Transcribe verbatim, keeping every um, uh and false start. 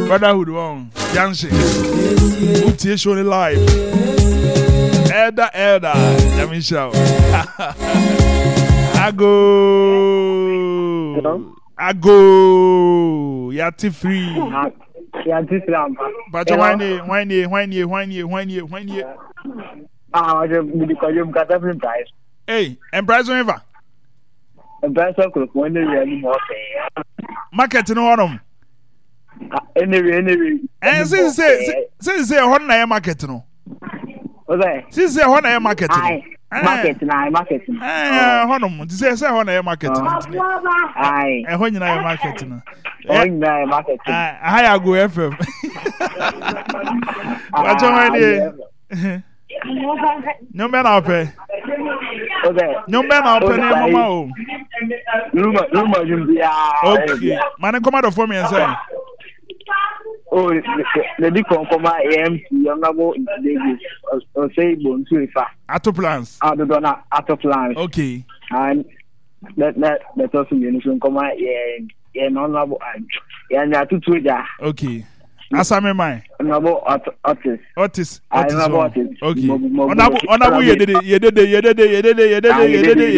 Brotherhood one. Jansen. Uti show the live. Elder, elder. Let me show. I go. I go. Yati free. Yati free. But whiny, whiny, whiny, whiny, whiny, whiny. Ah, because you've got every price. Hey, and price whatever. And price of when they really more. Market in autumn. Anyway, anyway. And since say, since say, what I am market no. Okay. Since say, what I am market. Market na market. Eh, honum. Say say, what I am market. Aye. And when you are market no. When you are market. Ah, I go F M. What you want? No man up eh. Okay. No man up eh mama. Rumor rumor jumbia. Okay. Man come out for me and say. Oh, the big come come A M T honorable Davis or say bon to ifa. Auto plans. Ah, the dona auto plans. Okay. And that that that also means come yeah yeah honorable yeah na tutu ja. Okay. Asame mai. Honorable Otis. Otis. Otis. Okay. Honorable honorable yedede yedede yedede yedede yedede yedede